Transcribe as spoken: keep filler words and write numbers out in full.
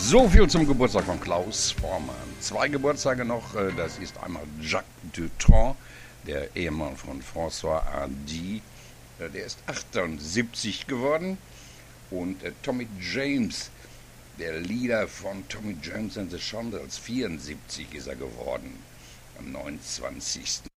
So viel zum Geburtstag von Klaus Vormann. Zwei Geburtstage noch, äh, das ist einmal Jacques Dutronc, der Ehemann von François Hardy, äh, der ist achtundsiebzig geworden. Und äh, Tommy James, der Leader von Tommy James and the Shondells, vierundsiebzig ist er geworden, am neunundzwanzigsten